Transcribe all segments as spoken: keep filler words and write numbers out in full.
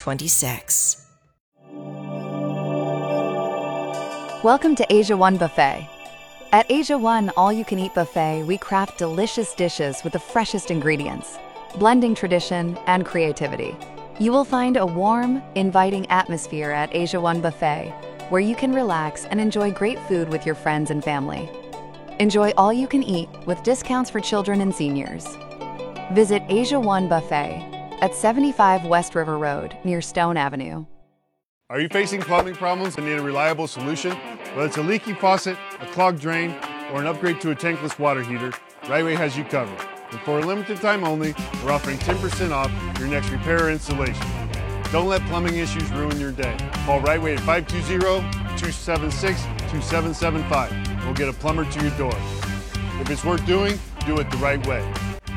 twenty-six. Welcome to Asia One Buffet. At Asia One All-You-Can-Eat Buffet, we craft delicious dishes with the freshest ingredients, blending tradition and creativity. You will find a warm, inviting atmosphere at Asia One Buffet, where you can relax and enjoy great food with your friends and family. Enjoy all you can eat with discounts for children and seniors. Visit Asia One Buffet at seventy-five West River Road near Stone Avenue. Are you facing plumbing problems and need a reliable solution? Whether it's a leaky faucet, a clogged drain, or an upgrade to a tankless water heater, Rightway has you covered. And for a limited time only, we're offering ten percent off your next repair or installation. Don't let plumbing issues ruin your day. Call Rightway at five two zero, two seven six, two seven seven five. We'll get a plumber to your door. If it's worth doing, do it the right way.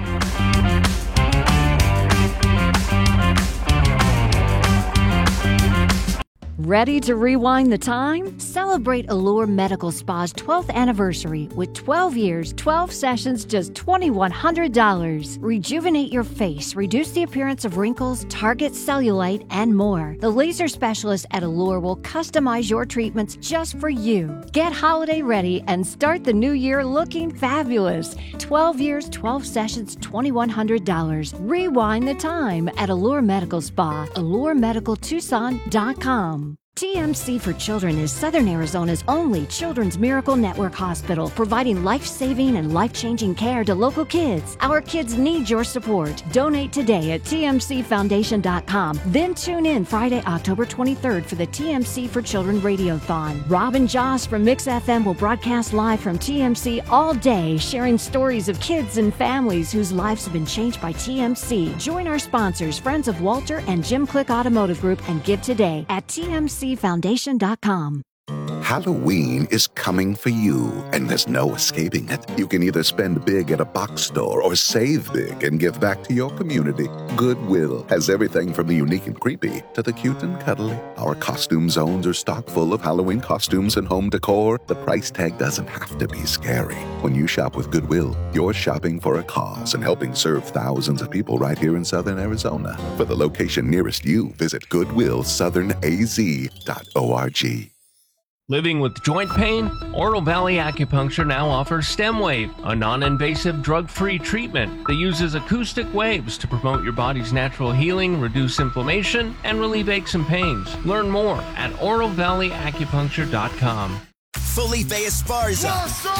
Ready to rewind the time? Celebrate Allure Medical Spa's twelfth anniversary with twelve years, twelve sessions, just two thousand one hundred dollars. Rejuvenate your face, reduce the appearance of wrinkles, target cellulite, and more. The laser specialist at Allure will customize your treatments just for you. Get holiday ready and start the new year looking fabulous. twelve years, twelve sessions, two thousand one hundred dollars. Rewind the time at Allure Medical Spa, allure medical tucson dot com. T M C for Children is Southern Arizona's only Children's Miracle Network hospital, providing life-saving and life-changing care to local kids. Our kids need your support. Donate today at T M C foundation dot com. Then tune in Friday, October twenty-third for the T M C for Children Radiothon. Rob and Joss from Mix F M will broadcast live from T M C all day, sharing stories of kids and families whose lives have been changed by T M C. Join our sponsors, Friends of Walter and Jim Click Automotive Group, and give today at T M C foundation dot com. Halloween is coming for you, and there's no escaping it. You can either spend big at a box store or save big and give back to your community. Goodwill has everything from the unique and creepy to the cute and cuddly. Our costume zones are stocked full of Halloween costumes and home decor. The price tag doesn't have to be scary. When you shop with Goodwill, you're shopping for a cause and helping serve thousands of people right here in Southern Arizona. For the location nearest you, visit goodwill southern a z dot org. Living with joint pain? Oro Valley Acupuncture now offers StemWave, a non-invasive drug-free treatment that uses acoustic waves to promote your body's natural healing, reduce inflammation, and relieve aches and pains. Learn more at oro valley acupuncture dot com. Felipe Esparza.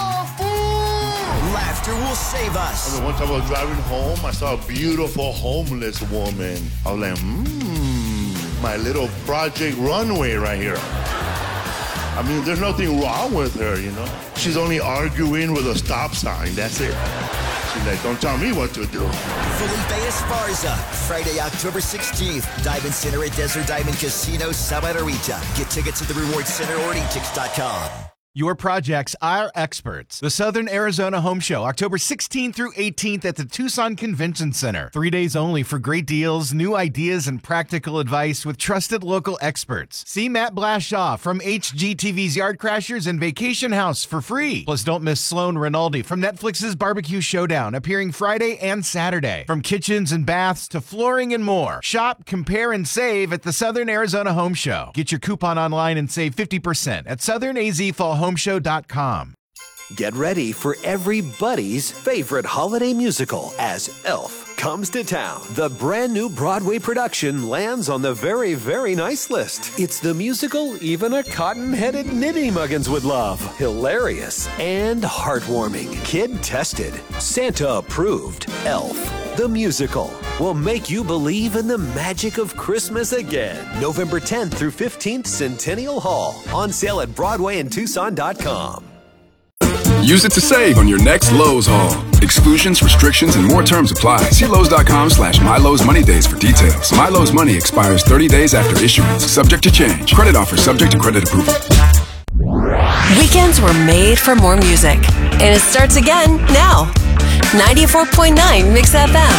Laughter will save us. I mean, one time I was driving home, I saw a beautiful homeless woman. I was like, mmm, my little Project Runway right here. I mean, there's nothing wrong with her, you know? She's only arguing with a stop sign, that's it. She's like, don't tell me what to do. Felipe Esparza, Friday, October sixteenth, Diamond Center at Desert Diamond Casino, Santa Rita. Get tickets at the Reward Center or e tix dot com. Your projects, our experts. The Southern Arizona Home Show, October sixteenth through eighteenth at the Tucson Convention Center. Three days only for great deals, new ideas, and practical advice with trusted local experts. See Matt Blashaw from H G T V's Yard Crashers and Vacation House for free. Plus, don't miss Sloan Rinaldi from Netflix's Barbecue Showdown, appearing Friday and Saturday. From kitchens and baths to flooring and more. Shop, compare, and save at the Southern Arizona Home Show. Get your coupon online and save fifty percent at southern a z fall home show dot com. Get ready for everybody's favorite holiday musical as Elf comes to town. The brand new Broadway production lands on the very, very nice list. It's the musical even a cotton-headed nitty-muggins would love. Hilarious and heartwarming. Kid-tested. Santa-approved. Elf, the musical, will make you believe in the magic of Christmas again. November tenth through fifteenth, Centennial Hall. On sale at Broadway and Tucson dot com. Use it to save on your next Lowe's haul. Exclusions, restrictions, and more terms apply. See Lowe's dot com slash My Lowe's Money Days for details. My Lowe's Money expires thirty days after issuance. Subject to change. Credit offer subject to credit approval. Weekends were made for more music. And it starts again now. ninety-four point nine Mix F M.